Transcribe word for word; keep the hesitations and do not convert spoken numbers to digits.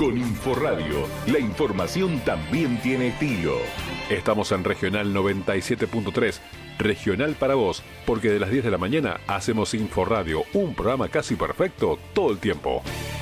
Con Inforradio, la información también tiene estilo. Estamos en Regional noventa y siete punto tres, Regional para vos, porque de las diez de la mañana hacemos Inforradio, un programa casi perfecto todo el tiempo.